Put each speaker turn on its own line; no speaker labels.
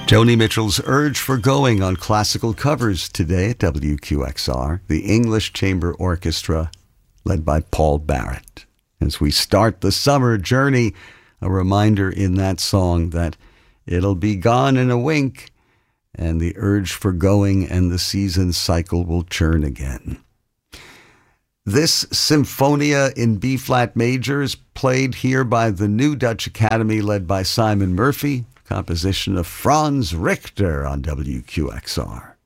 Joni Mitchell's Urge for Going on Classical Covers today at WQXR, the English Chamber Orchestra, led by Paul Barrett. As we start the summer journey, a reminder in that song that it'll be gone in a wink, and the urge for going and the season cycle will churn again. This Symphonia in B-flat major is played here by the New Dutch Academy, led by Simon Murphy, composition of Franz Richter on WQXR.